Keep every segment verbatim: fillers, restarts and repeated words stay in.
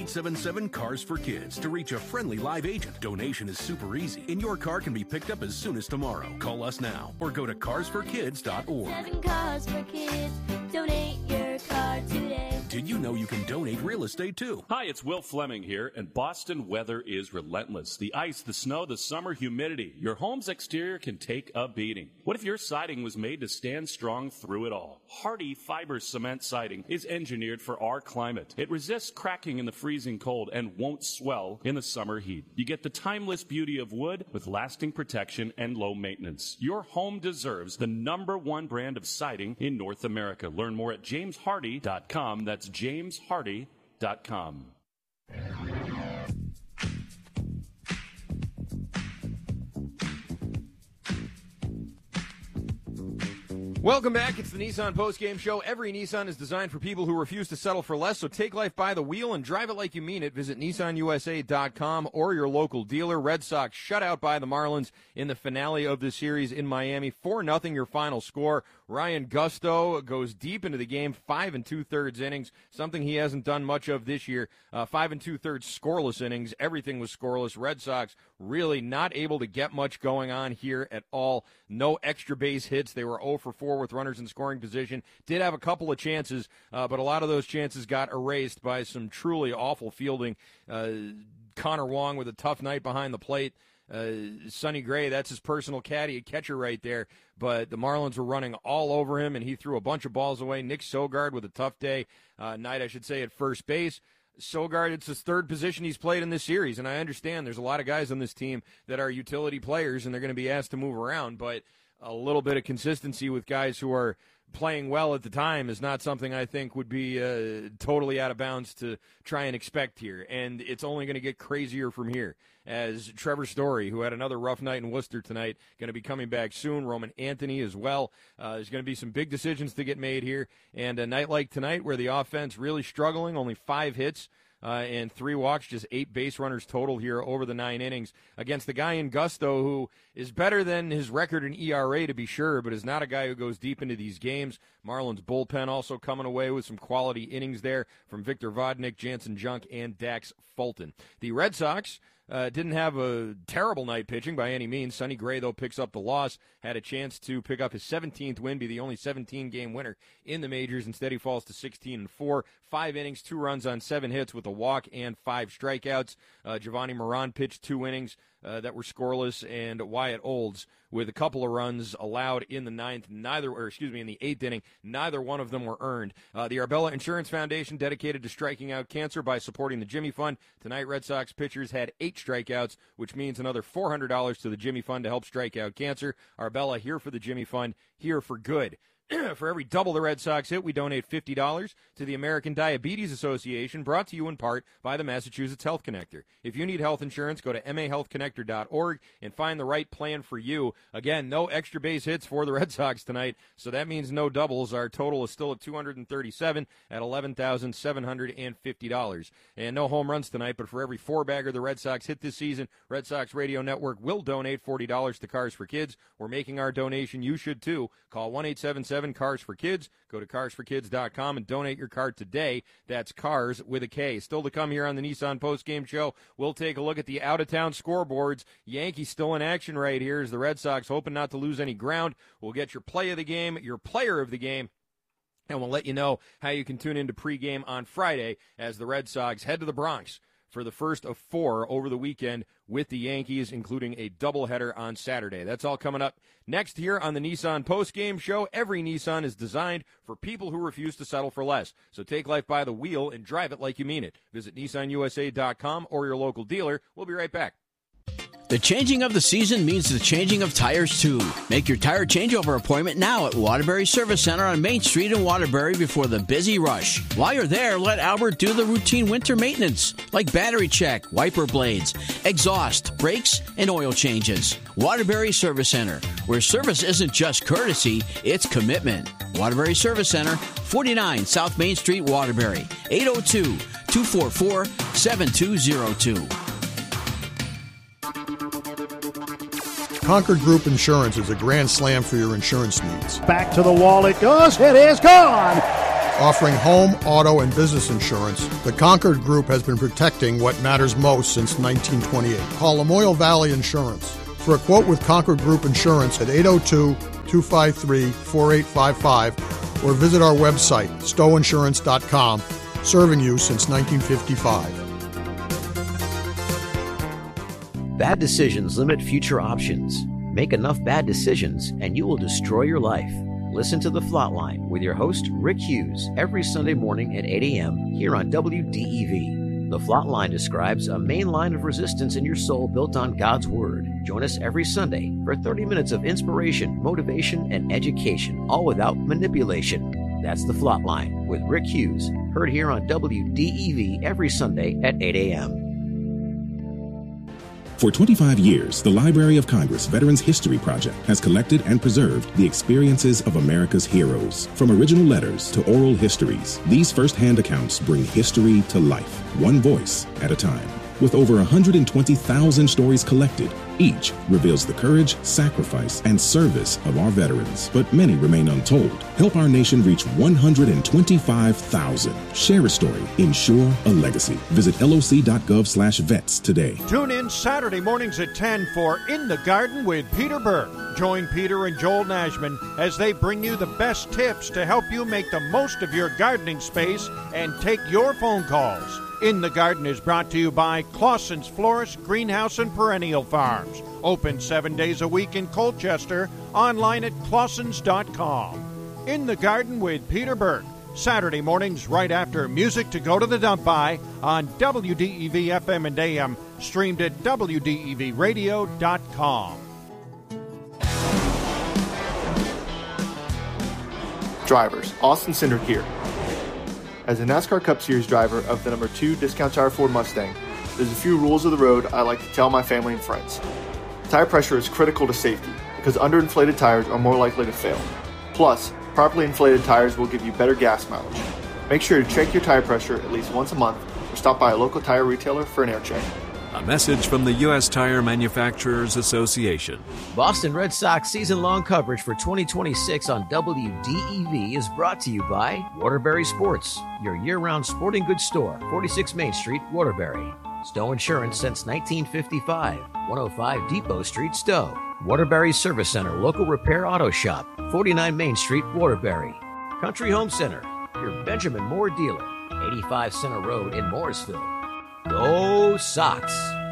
eight seven seven, CARS for Kids to reach a friendly live agent. Donation is super easy, and your car can be picked up as soon as tomorrow. Call us now or go to cars for kids dot org. Seven Cars for Kids. Donate your car today. Did you know you can donate real estate too? Hi, it's Will Fleming here, and Boston weather is relentless. The ice, the snow, the summer humidity. Your home's exterior can take a beating. What if your siding was made to stand strong through it all? Hardy Fiber Cement Siding is engineered for our climate. It resists cracking in the freezing cold and won't swell in the summer heat. You get the timeless beauty of wood with lasting protection and low maintenance. Your home deserves the number one brand of siding in North America. Learn more at james hardy dot com. That's james hardy dot com. Welcome back. It's the Nissan Postgame Show. Every Nissan is designed for people who refuse to settle for less, so take life by the wheel and drive it like you mean it. Visit Nissan U S A dot com or your local dealer. Red Sox shut out by the Marlins in the finale of the series in Miami. four nothing your final score. Ryan Gusto goes deep into the game, five and two-thirds innings, something he hasn't done much of this year. Uh, five and two-thirds scoreless innings. Everything was scoreless. Red Sox really not able to get much going on here at all. No extra base hits. They were oh for four with runners in scoring position. Did have a couple of chances, uh, but a lot of those chances got erased by some truly awful fielding. Uh, Connor Wong with a tough night behind the plate. Uh, Sonny Gray, that's his personal caddy, a catcher right there. But the Marlins were running all over him, and he threw a bunch of balls away. Nick Sogard with a tough day, uh, night, I should say, at first base. Sogard, it's his third position he's played in this series, and I understand there's a lot of guys on this team that are utility players, and they're going to be asked to move around, but a little bit of consistency with guys who are playing well at the time is not something I think would be uh, totally out of bounds to try and expect here. And it's only going to get crazier from here, as Trevor Story, who had another rough night in Worcester tonight, going to be coming back soon. Roman Anthony as well. Uh, there's going to be some big decisions to get made here. And a night like tonight where the offense really struggling, only five hits, Uh, and three walks, just eight base runners total here over the nine innings against the guy in Gusto who is better than his record in E R A to be sure, but is not a guy who goes deep into these games. Marlins bullpen also coming away with some quality innings there from Victor Vodnik, Jansen Junk, and Dax Fulton. The Red Sox Uh, didn't have a terrible night pitching by any means. Sonny Gray, though, picks up the loss. Had a chance to pick up his seventeenth win, be the only seventeen-game winner in the majors. Instead, he falls to sixteen and four. Five innings, two runs on seven hits with a walk and five strikeouts. Uh, Giovanni Moran pitched two innings uh, that were scoreless, and Wyatt Olds with a couple of runs allowed in the ninth, neither, or excuse me, in the eighth inning. Neither one of them were earned. Uh, the Arbella Insurance Foundation dedicated to striking out cancer by supporting the Jimmy Fund. Tonight, Red Sox pitchers had eight strikeouts, which means another four hundred dollars to the Jimmy Fund to help strike out cancer. Arbella here for the Jimmy Fund, here for good. For every double the Red Sox hit, we donate fifty dollars to the American Diabetes Association, brought to you in part by the Massachusetts Health Connector. If you need health insurance, go to m a health connector dot org and find the right plan for you. Again, no extra base hits for the Red Sox tonight, so that means no doubles. Our total is still at two hundred thirty-seven at eleven thousand seven hundred fifty dollars. And no home runs tonight, but for every four-bagger the Red Sox hit this season, Red Sox Radio Network will donate forty dollars to Cars for Kids. We're making our donation. You should, too. Call one eight seven seven Cars for Kids. Go to cars for kids dot com and donate your car today. That's Cars with a K. Still to come here on the Nissan Postgame Show, we'll take a look at the out-of-town scoreboards. Yankees still in action right here as the Red Sox hoping not to lose any ground. We'll get your play of the game, your player of the game, and we'll let you know how you can tune into pregame on Friday as the Red Sox head to the Bronx for the first of four over the weekend with the Yankees, including a doubleheader on Saturday. That's all coming up next here on the Nissan Postgame Show. Every Nissan is designed for people who refuse to settle for less. So take life by the wheel and drive it like you mean it. Visit Nissan U S A dot com or your local dealer. We'll be right back. The changing of the season means the changing of tires, too. Make your tire changeover appointment now at Waterbury Service Center on Main Street in Waterbury before the busy rush. While you're there, let Albert do the routine winter maintenance, like battery check, wiper blades, exhaust, brakes, and oil changes. Waterbury Service Center, where service isn't just courtesy, it's commitment. Waterbury Service Center, forty-nine South Main Street, Waterbury, eight oh two, two four four, seven two oh two. Concord Group Insurance is a grand slam for your insurance needs. Back to the wall it goes. It is gone. Offering home, auto, and business insurance, the Concord Group has been protecting what matters most since nineteen twenty-eight. Call Lamoille Valley Insurance for a quote with Concord Group Insurance at eight oh two, two five three, four eight five five or visit our website, stowe insurance dot com, serving you since nineteen fifty-five. Bad decisions limit future options. Make enough bad decisions and you will destroy your life. Listen to The Flatline with your host, Rick Hughes, every Sunday morning at eight a.m. here on W D E V. The Flatline describes a main line of resistance in your soul built on God's Word. Join us every Sunday for thirty minutes of inspiration, motivation, and education, all without manipulation. That's The Flatline with Rick Hughes, heard here on W D E V every Sunday at eight a.m. For twenty-five years, the Library of Congress Veterans History Project has collected and preserved the experiences of America's heroes. From original letters to oral histories, these first-hand accounts bring history to life, one voice at a time. With over one hundred twenty thousand stories collected, each reveals the courage, sacrifice, and service of our veterans, but many remain untold. Help our nation reach one hundred twenty-five thousand. Share a story. Ensure a legacy. Visit loc.gov slash vets today. Tune in Saturday mornings at ten for In the Garden with Peter Burke. Join Peter and Joel Nashman as they bring you the best tips to help you make the most of your gardening space and take your phone calls. In the Garden is brought to you by Clausen's Florist, Greenhouse, and Perennial Farms. Open seven days a week in Colchester, online at clausens dot com. In the Garden with Peter Burke, Saturday mornings right after Music to Go to the Dump By on W D E V F M and A M, streamed at W D E V radio dot com. Drivers, Austin Cindric here. As a NASCAR Cup Series driver of the number two Discount Tire Ford Mustang, there's a few rules of the road I like to tell my family and friends. Tire pressure is critical to safety because underinflated tires are more likely to fail. Plus, properly inflated tires will give you better gas mileage. Make sure to check your tire pressure at least once a month or stop by a local tire retailer for an air check. A message from the U S Tire Manufacturers Association. Boston Red Sox season-long coverage for twenty twenty-six on W D E V is brought to you by Waterbury Sports, your year-round sporting goods store, forty-six Main Street, Waterbury. Stowe Insurance since nineteen fifty-five, one oh five Depot Street, Stowe. Waterbury Service Center, local repair auto shop, forty-nine Main Street, Waterbury. Country Home Center, your Benjamin Moore dealer, eighty-five Center Road in Mooresville. Go Sox!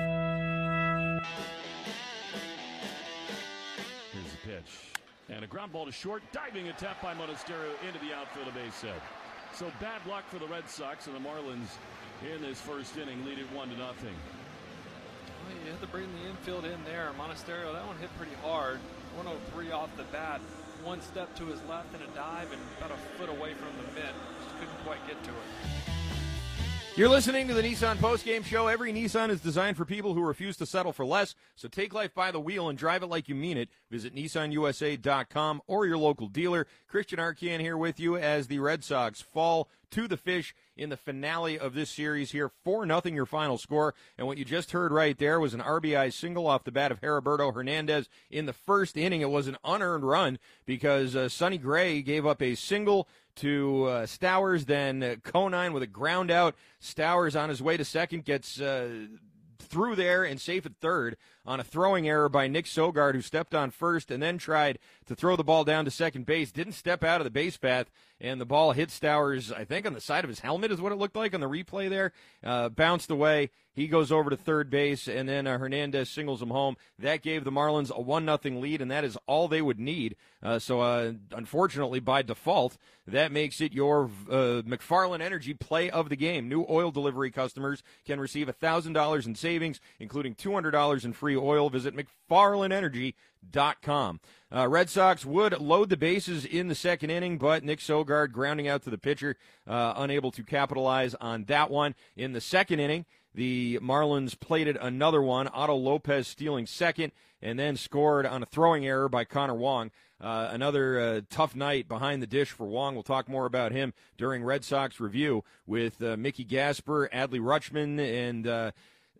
Here's the pitch. And a ground ball to short. Diving attempt by Monasterio into the outfield of base hit. So bad luck for the Red Sox and the Marlins in this first inning, lead it one to nothing. Well, you had to bring the infield in there. Monasterio, that one hit pretty hard. one oh three off the bat. One step to his left and a dive and about a foot away from the mitt. Just couldn't quite get to it. You're listening to the Nissan Postgame Show. Every Nissan is designed for people who refuse to settle for less. So take life by the wheel and drive it like you mean it. Visit Nissan U S A dot com or your local dealer. Christian Arcand here with you as the Red Sox fall to the Fish in the finale of this series here. four nothing your final score. And what you just heard right there was an R B I single off the bat of Heriberto Hernandez in the first inning. It was an unearned run because uh, Sonny Gray gave up a single to uh, Stowers, then uh, Conine with a ground out. Stowers on his way to second gets uh, through there and safe at third on a throwing error by Nick Sogard, who stepped on first and then tried to throw the ball down to second base. Didn't step out of the base path, and the ball hit Stowers, I think, on the side of his helmet is what it looked like on the replay there. Uh, bounced away. He goes over to third base, and then uh, Hernandez singles him home. That gave the Marlins a one nothing lead, and that is all they would need. Uh, so, uh, unfortunately, by default, that makes it your uh, McFarland Energy play of the game. New oil delivery customers can receive one thousand dollars in savings, including two hundred dollars in free oil. Visit McFarland Energy dot com. Uh, Red Sox would load the bases in the second inning, but Nick Sogard grounding out to the pitcher, uh, unable to capitalize on that one. In the second inning, the Marlins plated another one, Otto Lopez stealing second, and then scored on a throwing error by Connor Wong. Uh, another uh, tough night behind the dish for Wong. We'll talk more about him during Red Sox Review with uh, Mickey Gasper, Adley Rutschman, and uh,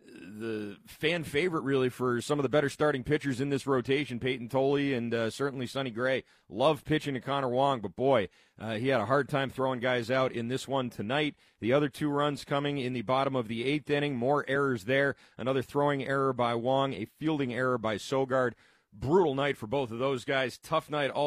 the fan favorite, really, for some of the better starting pitchers in this rotation, Peyton Tolley and uh, certainly Sonny Gray. Love pitching to Connor Wong, but boy, uh, he had a hard time throwing guys out in this one tonight. The other two runs coming in the bottom of the eighth inning, more errors there. Another throwing error by Wong, a fielding error by Sogard. Brutal night for both of those guys. Tough night all